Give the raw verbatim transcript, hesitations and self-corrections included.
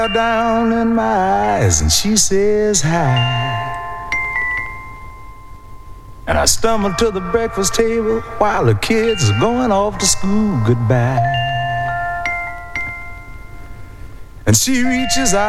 Down in my eyes and she says hi. And I stumble to the breakfast table while the kids are going off to school goodbye. And she reaches out